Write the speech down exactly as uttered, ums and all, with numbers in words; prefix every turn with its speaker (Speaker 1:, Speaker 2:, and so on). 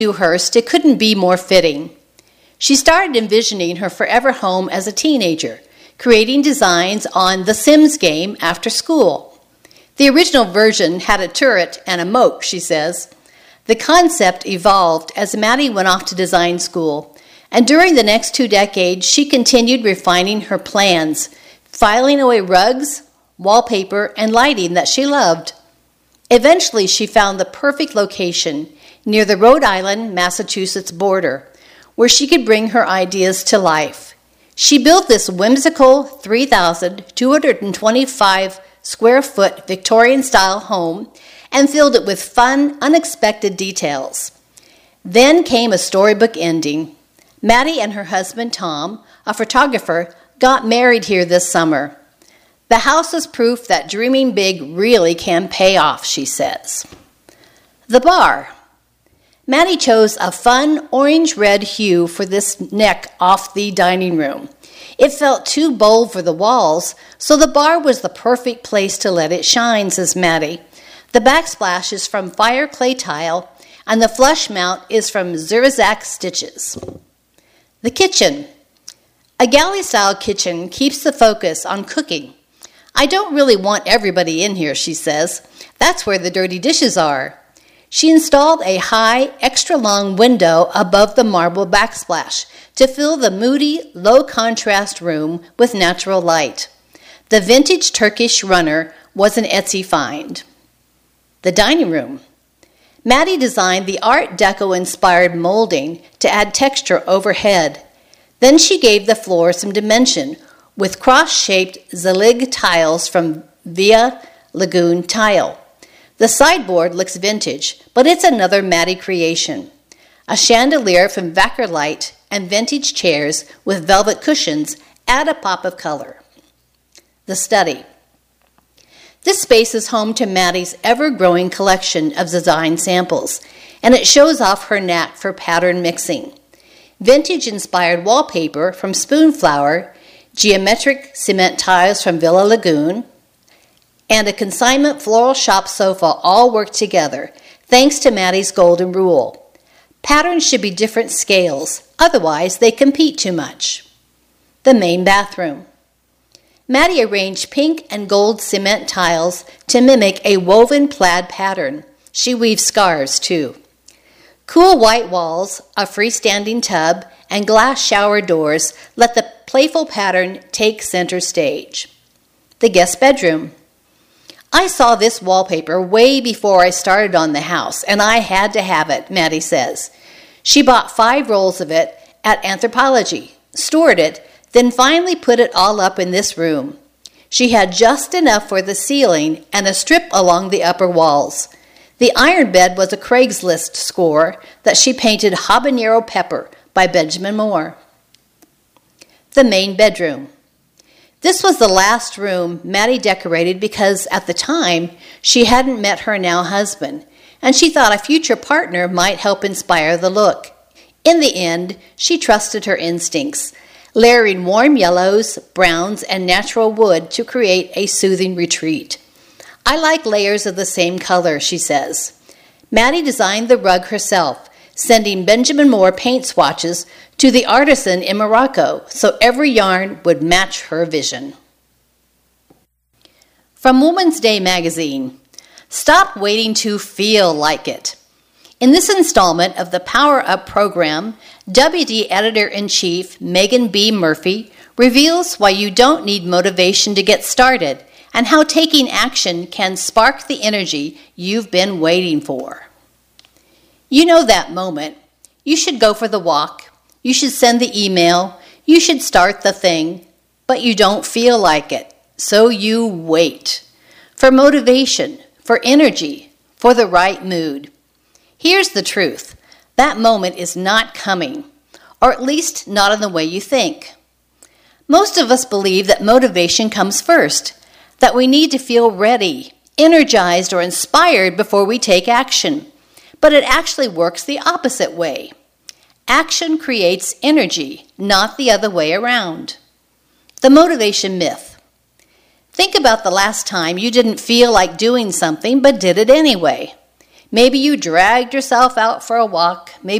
Speaker 1: Dewhurst, it couldn't be more fitting. She started envisioning her forever home as a teenager, creating designs on The Sims game after school. The original version had a turret and a moat, she says. The concept evolved as Maddie went off to design school, and during the next two decades, she continued refining her plans, filing away rugs, wallpaper, and lighting that she loved. Eventually, she found the perfect location near the Rhode Island, Massachusetts border, where she could bring her ideas to life. She built this whimsical three thousand two hundred twenty-five square foot Victorian-style home and filled it with fun, unexpected details. Then came a storybook ending. Maddie and her husband, Tom, a photographer, got married here this summer. The house is proof that dreaming big really can pay off, she says. The bar. Maddie chose a fun orange-red hue for this neck off the dining room. It felt too bold for the walls, so the bar was the perfect place to let it shine, says Maddie. The backsplash is from fire clay tile, and the flush mount is from Zerzac stitches. The kitchen. A galley-style kitchen keeps the focus on cooking. I don't really want everybody in here, she says. That's where the dirty dishes are. She installed a high, extra-long window above the marble backsplash to fill the moody, low-contrast room with natural light. The vintage Turkish runner was an Etsy find. The dining room. Maddie designed the Art Deco-inspired molding to add texture overhead. Then she gave the floor some dimension with cross-shaped Zelig tiles from Via Lagoon Tile. The sideboard looks vintage, but it's another Maddie creation. A chandelier from Vackerlight and vintage chairs with velvet cushions add a pop of color. The study. This space is home to Maddie's ever-growing collection of design samples, and it shows off her knack for pattern mixing. Vintage-inspired wallpaper from Spoonflower, geometric cement tiles from Villa Lagoon, and a consignment floral shop sofa all work together, thanks to Maddie's golden rule. Patterns should be different scales, otherwise they compete too much. The main bathroom. Maddie arranged pink and gold cement tiles to mimic a woven plaid pattern. She weaves scarves, too. Cool white walls, a freestanding tub, and glass shower doors let the playful pattern take center stage. The guest bedroom. I saw this wallpaper way before I started on the house, and I had to have it, Maddie says. She bought five rolls of it at Anthropologie, stored it, then finally put it all up in this room. She had just enough for the ceiling and a strip along the upper walls. The iron bed was a Craigslist score that she painted Habanero Pepper by Benjamin Moore. The main bedroom. This was the last room Maddie decorated because at the time she hadn't met her now husband, and she thought a future partner might help inspire the look. In the end, she trusted her instincts, layering warm yellows, browns, and natural wood to create a soothing retreat. I like layers of the same color, she says. Maddie designed the rug herself, sending Benjamin Moore paint swatches to the artisan in Morocco so every yarn would match her vision. From Woman's Day magazine, stop waiting to feel like it. In this installment of the Power Up program, W D Editor-in-Chief Megan B. Murphy reveals why you don't need motivation to get started and how taking action can spark the energy you've been waiting for. You know that moment. You should go for the walk. You should send the email. You should start the thing. But you don't feel like it. So you wait. For motivation, for energy, for the right mood. Here's the truth. That moment is not coming. Or at least not in the way you think. Most of us believe that motivation comes first. That we need to feel ready, energized, or inspired before we take action. But it actually works the opposite way. Action creates energy, not the other way around. The motivation myth. Think about the last time you didn't feel like doing something but did it anyway. Maybe you dragged yourself out for a walk. Maybe